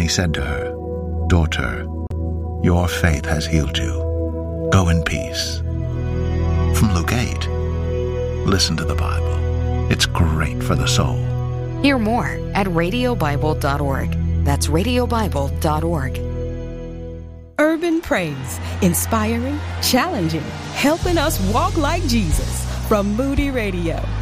said to her, "Daughter, your faith has healed you. Go in peace." From Luke 8. Listen to the Bible. It's great for the soul. Hear more at radiobible.org. That's radiobible.org. Urban Praise, inspiring, challenging, helping us walk like Jesus. From Moody Radio,